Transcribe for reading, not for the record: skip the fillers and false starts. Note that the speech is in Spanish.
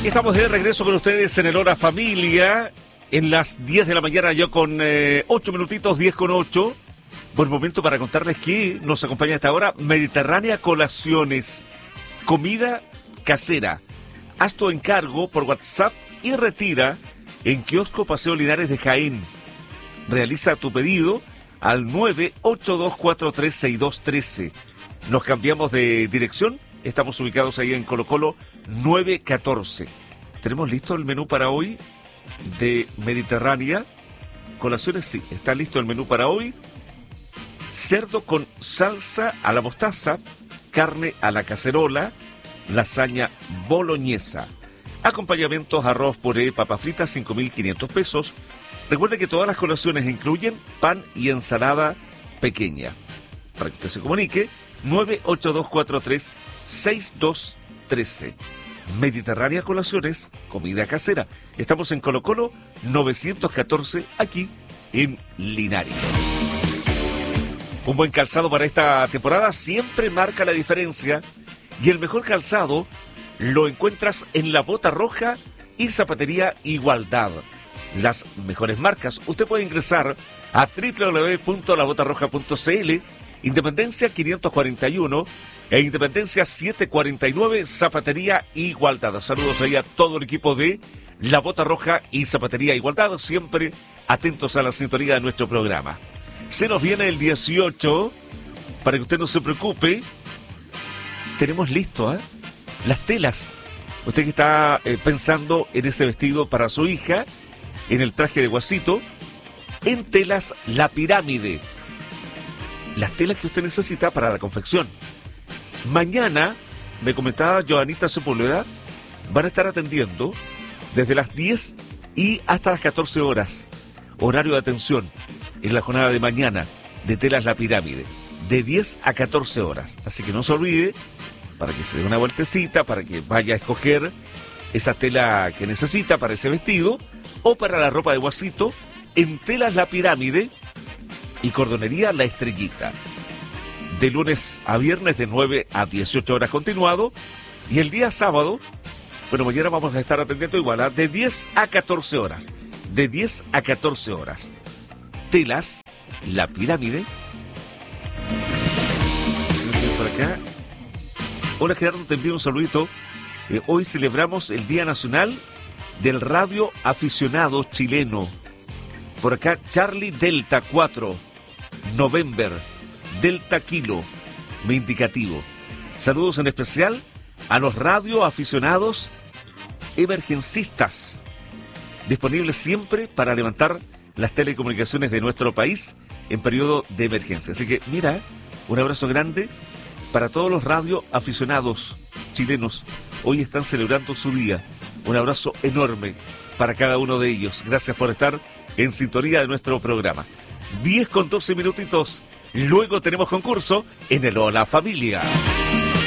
Aquí estamos de regreso con ustedes en el Hora Familia, en las 10 de la mañana, yo con 8 minutitos, 10 con 8. Buen momento para contarles que nos acompaña a esta hora Mediterránea Colaciones, comida casera. Haz tu encargo por WhatsApp y retira en Kiosco Paseo Linares de Jaén. Realiza tu pedido al 982436213. Nos cambiamos de dirección. Estamos ubicados ahí en Colo Colo 914. ¿Tenemos listo el menú para hoy de Mediterránea Colaciones? Sí, está listo el menú para hoy. Cerdo con salsa a la mostaza, carne a la cacerola, lasaña boloñesa. Acompañamientos: arroz, puré, papas fritas, 5.500 pesos. Recuerde que todas las colaciones incluyen pan y ensalada pequeña. Para que usted se comunique, 982436213. Mediterránea Colaciones, comida casera. Estamos en Colo Colo 914, aquí en Linares. Un buen calzado para esta temporada siempre marca la diferencia, y el mejor calzado lo encuentras en La Bota Roja y Zapatería Igualdad. Las mejores marcas. Usted puede ingresar a www.labotarroja.cl, Independencia 541 e Independencia 749, Zapatería Igualdad. Saludos ahí a todo el equipo de La Bota Roja y Zapatería Igualdad, siempre atentos a la sintonía de nuestro programa. Se nos viene el 18, para que usted no se preocupe. Tenemos listo, las telas. Usted que está pensando en ese vestido para su hija, en el traje de guasito, en Telas La Pirámide. Las telas que usted necesita para la confección. Mañana, me comentaba Joanita Sepúlveda, van a estar atendiendo desde las 10 y hasta las 14 horas. Horario de atención en la jornada de mañana de Telas La Pirámide, de 10 a 14 horas. Así que no se olvide, para que se dé una vueltecita, para que vaya a escoger esa tela que necesita para ese vestido o para la ropa de guasito, en Telas La Pirámide y Cordonería La Estrellita. De lunes a viernes de 9 a 18 horas continuado. Y el día sábado, bueno, mañana vamos a estar atendiendo igual, de 10 a 14 horas. De 10 a 14 horas. Telas La Pirámide. Por acá. Hola Gerardo, te envío un saludito. Hoy celebramos el Día Nacional del Radio Aficionado Chileno. Por acá, Charlie Delta 4, November, Delta Kilo, mi indicativo. Saludos en especial a los radioaficionados emergencistas, disponibles siempre para levantar las telecomunicaciones de nuestro país en periodo de emergencia. Así que, mira, un abrazo grande para todos los radioaficionados chilenos. Hoy están celebrando su día. Un abrazo enorme para cada uno de ellos. Gracias por estar en sintonía de nuestro programa. 10 con 12 minutitos. Luego tenemos concurso en el Hola Familia.